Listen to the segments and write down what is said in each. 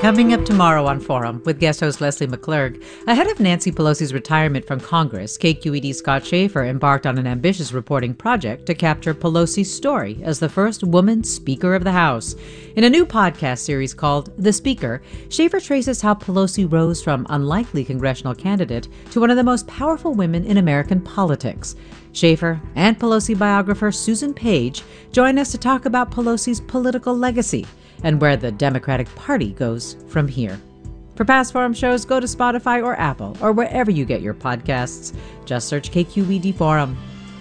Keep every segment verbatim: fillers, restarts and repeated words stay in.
Coming up tomorrow on Forum with guest host Leslie McClurg. Ahead of Nancy Pelosi's retirement from Congress, K Q E D's Scott Schaefer embarked on an ambitious reporting project to capture Pelosi's story as the first woman Speaker of the House. In a new podcast series called The Speaker, Schaefer traces how Pelosi rose from unlikely congressional candidate to one of the most powerful women in American politics. Schaefer and Pelosi biographer Susan Page join us to talk about Pelosi's political legacy and where the Democratic Party goes from here. For past Forum shows, go to Spotify or Apple or wherever you get your podcasts. Just search K Q E D Forum.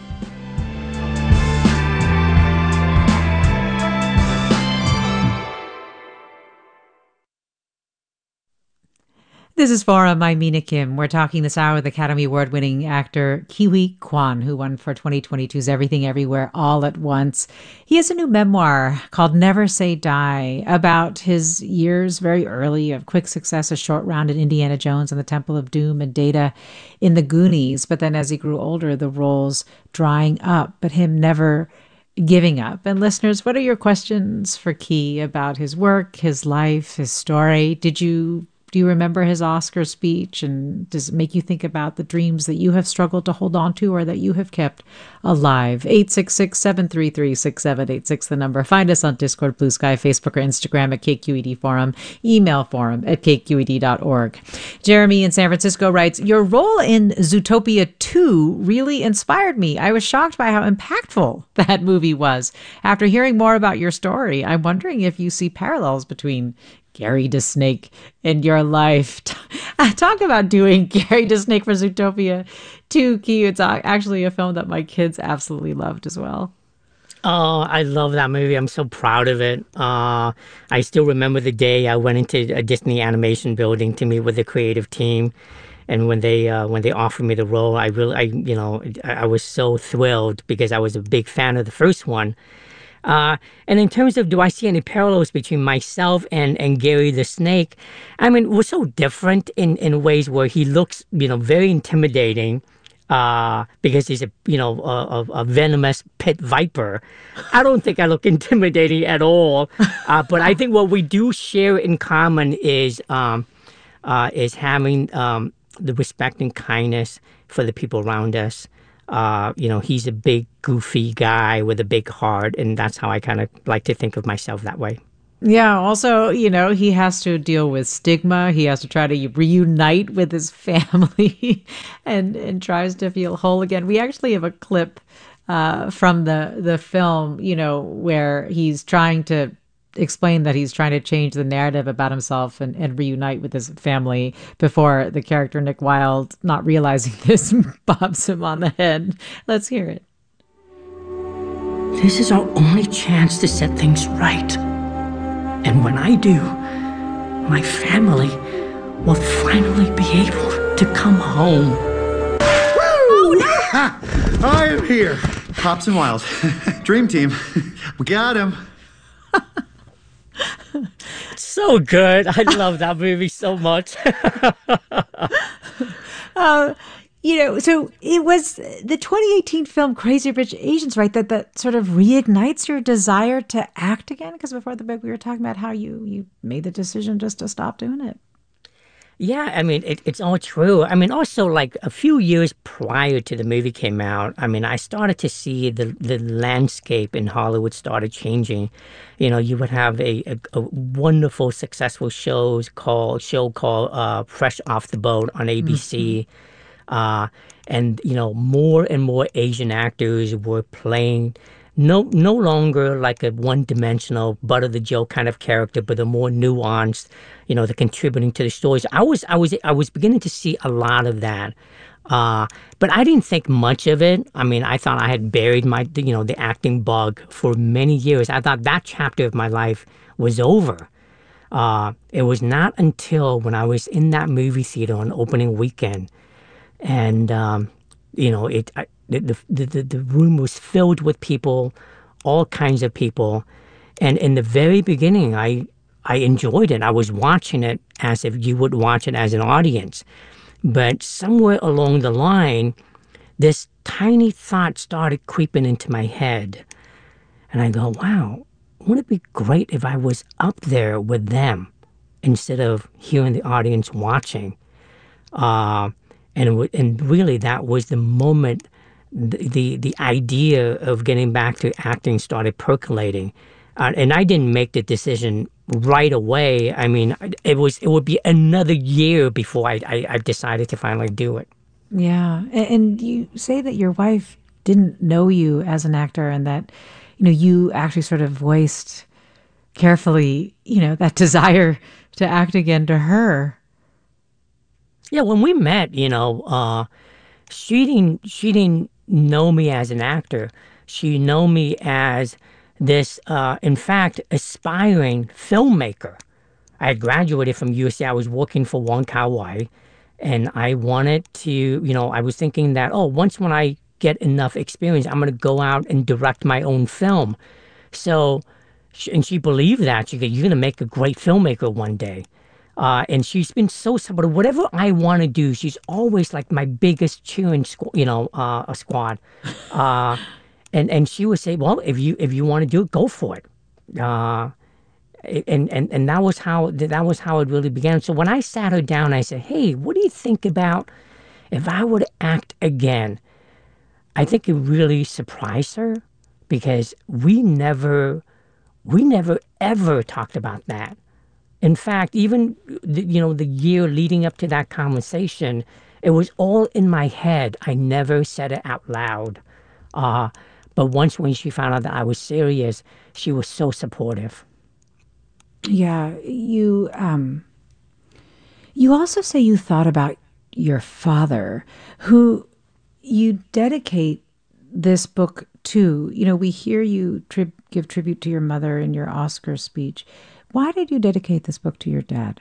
This is Forum. I'm Mina Kim. We're talking this hour with Academy Award-winning actor Ke Huy Quan, who won for twenty twenty-two's Everything Everywhere All at Once. He has a new memoir called Never Say Die about his years very early of quick success, a short round in Indiana Jones and the Temple of Doom and Data in the Goonies. But then as he grew older, the roles drying up, but him never giving up. And listeners, what are your questions for Ke about his work, his life, his story? Did you Do you remember his Oscar speech? And does it make you think about the dreams that you have struggled to hold on to or that you have kept alive? eight six six, seven three three, six seven eight six, the number. Find us on Discord, Blue Sky, Facebook, or Instagram at K Q E D Forum. Email forum at K Q E D dot org. Jeremy in San Francisco writes, your role in Zootopia two really inspired me. I was shocked by how impactful that movie was. After hearing more about your story, I'm wondering if you see parallels between Gary DeSnake in your life. Talk about doing Gary DeSnake for Zootopia two, Ke. It's actually a film that my kids absolutely loved as well. Oh, I love that movie. I'm so proud of it. Uh, I still remember the day I went into a Disney animation building to meet with the creative team. And when they uh, when they offered me the role, I really, I, you know, I, I was so thrilled because I was a big fan of the first one. Uh, and in terms of do I see any parallels between myself and, and Gary the Snake, I mean, we're so different in, in ways where he looks, you know, very intimidating uh, because he's a, you know, a, a venomous pit viper. I don't think I look intimidating at all. Uh, but I think what we do share in common is um, uh, is having um, the respect and kindness for the people around us. Uh, you know, he's a big, goofy guy with a big heart, and that's how I kind of like to think of myself that way. Yeah. Also, you know, he has to deal with stigma. He has to try to reunite with his family and, and tries to feel whole again. We actually have a clip uh, from the, the film, you know, where he's trying to explain that he's trying to change the narrative about himself and, and reunite with his family before the character Nick Wilde, not realizing this, bobs him on the head. Let's hear it. This is our only chance to set things right. And when I do, my family will finally be able to come home. Woo! I am here. Pops and Wilde. Dream team. We got him. So good. I love that movie so much. uh, you know, so it was the twenty eighteen film Crazy Rich Asians, right? That that sort of reignites your desire to act again? Because before the break, we were talking about how you, you made the decision just to stop doing it. Yeah, I mean, it, it's all true. I mean, also, like, a few years prior to the movie came out, I mean, I started to see the the landscape in Hollywood started changing. You know, you would have a, a, a wonderful, successful shows called, show called uh, Fresh Off the Boat on A B C. Mm-hmm. Uh, and, you know, more and more Asian actors were playing no no longer like a one-dimensional butt of the joke kind of character, but a more nuanced, you know, the contributing to the stories. I was I was I was beginning to see a lot of that, uh, but I didn't think much of it. I mean, I thought I had buried my you know the acting bug for many years. I thought that chapter of my life was over. Uh, it was not until when I was in that movie theater on opening weekend, and um, you know it. I, The, the, the, the room was filled with people, all kinds of people. And in the very beginning, I I enjoyed it. I was watching it as if you would watch it as an audience. But somewhere along the line, this tiny thought started creeping into my head. And I go, wow, wouldn't it be great if I was up there with them? instead of hearing the audience watching. Uh, and, it w- and really that was the moment the, the, the idea of getting back to acting started percolating. Uh, and I didn't make the decision right away. I mean, it was it would be another year before I, I, I decided to finally do it. Yeah. A- And you say that your wife didn't know you as an actor and that, you know, you actually sort of voiced carefully, you know, that desire to act again to her. Yeah, when we met, you know, uh, she didn't she didn't know me as an actor. She know me as this, uh, in fact, aspiring filmmaker. I had graduated from U S C. I was working for Wong Kar-wai, and I wanted to, you know, I was thinking that, oh, once when I get enough experience, I'm going to go out and direct my own film. So, sh- and she believed that. She said, you're going to make a great filmmaker one day. Uh, and she's been so supportive. Whatever I want to do, she's always like my biggest cheering, squ- you know, uh, a squad. Uh, and and she would say, well, if you if you want to do it, go for it. Uh, and and and that was how that was how it really began. So when I sat her down, I said, hey, what do you think about if I were to act again? I think it really surprised her because we never we never ever talked about that. In fact, even the, you know the year leading up to that conversation, it was all in my head. I never said it out loud. Uh, but once when she found out that I was serious, she was so supportive. Yeah, you um you also say you thought about your father, who you dedicate this book to. You know, we hear you tri- give tribute to your mother in your Oscar speech. Why did you dedicate this book to your dad?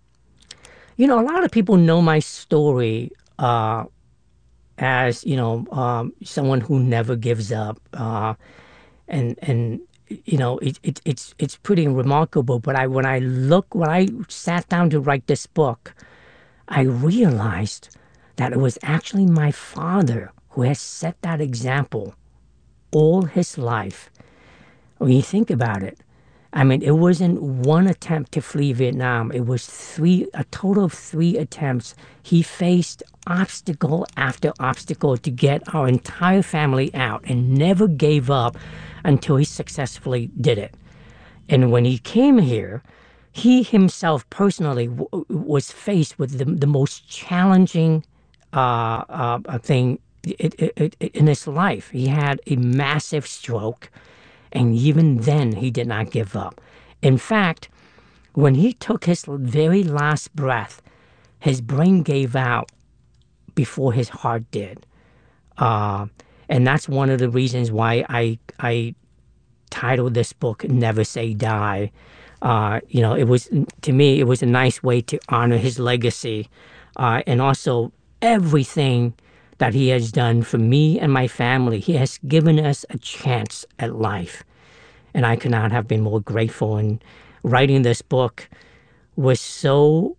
You know, a lot of people know my story uh, as you know um, someone who never gives up, uh, and and you know it, it, it's it's pretty remarkable. But I when I look when I sat down to write this book, I realized that it was actually my father who has set that example all his life. When you think about it, I mean, it wasn't one attempt to flee Vietnam. It was three, a total of three attempts. He faced obstacle after obstacle to get our entire family out and never gave up until he successfully did it. And when he came here, he himself personally w- was faced with the, the most challenging uh, uh, thing i- i- i- in his life. He had a massive stroke, and even then he did not give up. In fact, when he took his very last breath, his brain gave out before his heart did. Uh, and that's one of the reasons why I, I titled this book Never Say Die. Uh, you know, it was, to me, it was a nice way to honor his legacy, uh, and also everything that he has done for me and my family. He has given us a chance at life, and I could not have been more grateful. And writing this book was so,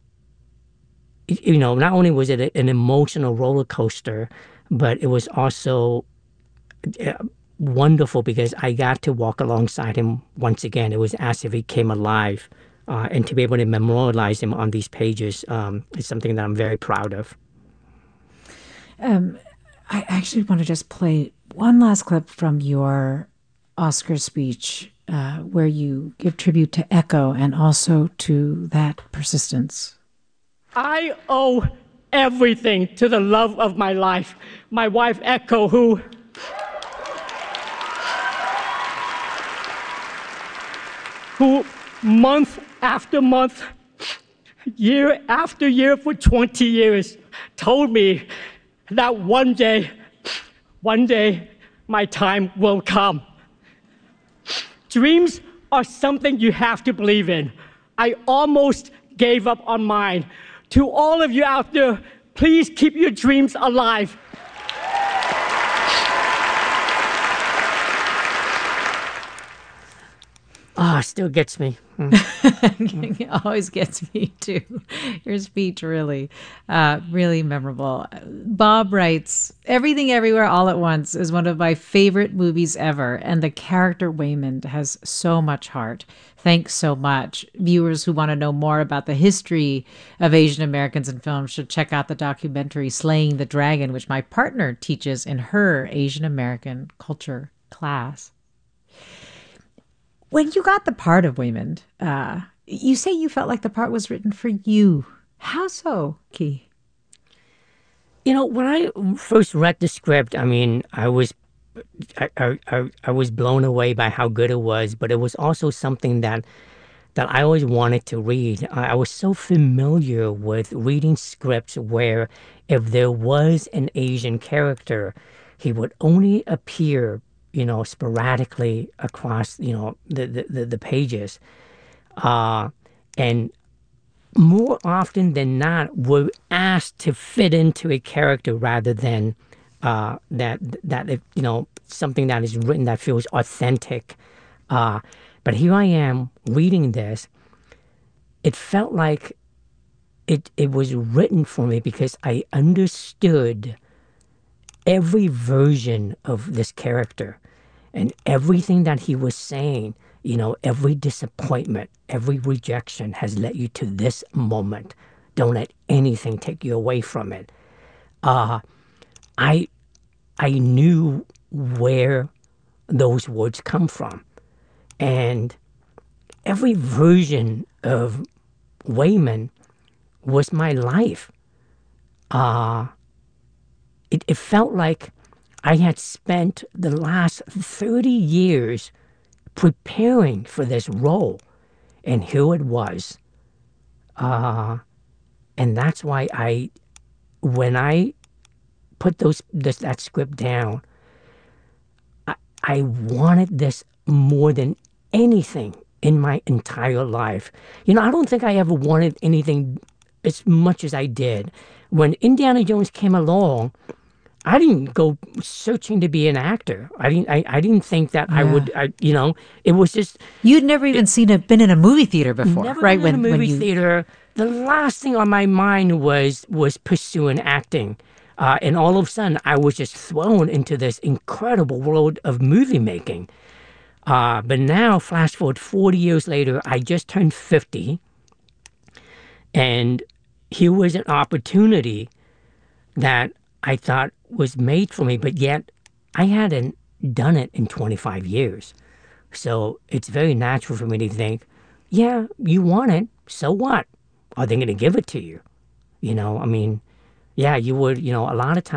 you know, not only was it an emotional roller coaster, but it was also uh, wonderful because I got to walk alongside him once again. It was as if he came alive. Uh, and to be able to memorialize him on these pages um, is something that I'm very proud of. Um, I actually want to just play one last clip from your Oscar speech uh, where you give tribute to Echo and also to that persistence. I owe everything to the love of my life, my wife Echo, who who month after month, year after year for twenty years told me that one day, one day my time will come. Dreams are something you have to believe in. I almost gave up on mine. To all of you out there, please keep your dreams alive. Ah, oh, still gets me. It always gets me too. Your speech really, uh, really memorable. Bob writes, Everything Everywhere All at Once is one of my favorite movies ever, and the character Waymond has so much heart. Thanks so much. Viewers who want to know more about the history of Asian Americans in film should check out the documentary Slaying the Dragon, which my partner teaches in her Asian American culture class. When you got the part of Waymond, uh, you say you felt like the part was written for you. How so, Key? You know, when I first read the script, I mean, I was, I, I, I, I was blown away by how good it was. But it was also something that, that I always wanted to read. I, I was so familiar with reading scripts where, if there was an Asian character, he would only appear, you know, sporadically across, you know, the the, the, the pages, uh, and more often than not, we're asked to fit into a character rather than uh, that that you know something that is written that feels authentic. Uh, but here I am reading this. It felt like it it was written for me because I understood every version of this character and everything that he was saying. You know, every disappointment, every rejection has led you to this moment. Don't let anything take you away from it. Uh, I, I knew where those words come from. And every version of Waymond was my life. Uh, it, it felt like I had spent the last thirty years preparing for this role, and here it was. Uh, and that's why I, when I put those this, that script down, I, I wanted this more than anything in my entire life. You know, I don't think I ever wanted anything as much as I did. When Indiana Jones came along, I didn't go searching to be an actor. I didn't. I, I didn't think that yeah. I would. I, you know, it was just. You'd never even it, seen it. Been in a movie theater before, never right? Been when in a movie when you... theater, the last thing on my mind was was pursuing acting, uh, and all of a sudden I was just thrown into this incredible world of movie making. Uh, but now, flash forward forty years later, I just turned fifty, and here was an opportunity that I thought was made for me, but yet I hadn't done it in twenty-five years. So it's very natural for me to think, yeah, you want it, so what? Are they going to give it to you? You know, I mean, yeah, you would, you know, a lot of times